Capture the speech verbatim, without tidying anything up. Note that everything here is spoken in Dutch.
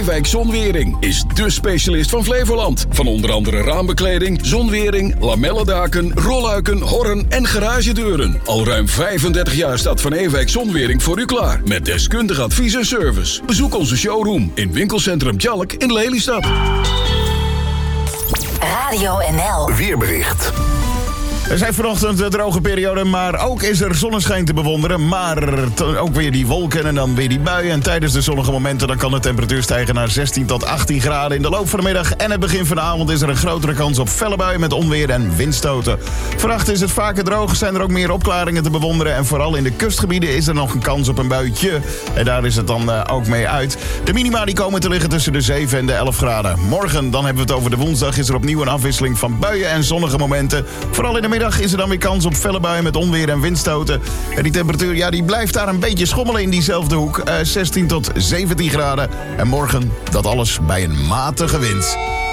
Ewijk Zonwering is dé specialist van Flevoland. Van onder andere raambekleding, zonwering, lamellendaken, rolluiken, horren en garagedeuren. Al ruim vijfendertig jaar staat Van Ewijk Zonwering voor u klaar. Met deskundig advies en service. Bezoek onze showroom in winkelcentrum Tjalk in Lelystad. Radio N L. Weerbericht. Er zijn vanochtend een droge periode, maar ook is er zonneschijn te bewonderen. Maar ook weer die wolken en dan weer die buien. En tijdens de zonnige momenten dan kan de temperatuur stijgen naar zestien tot achttien graden. In de loop van de middag en het begin van de avond is er een grotere kans op felle buien met onweer en windstoten. Vannacht is het vaker droog, zijn er ook meer opklaringen te bewonderen. En vooral in de kustgebieden is er nog een kans op een buitje. En daar is het dan uh, ook mee uit. De minima die komen te liggen tussen de zeven en de elf graden. Morgen, dan hebben we het over de woensdag, is er opnieuw een afwisseling van buien en zonnige momenten. Vooral in de middag is er dan weer kans op felle buien met onweer en windstoten. En die temperatuur, ja, die blijft daar een beetje schommelen in diezelfde hoek. Uh, zestien tot zeventien graden. En morgen dat alles bij een matige wind.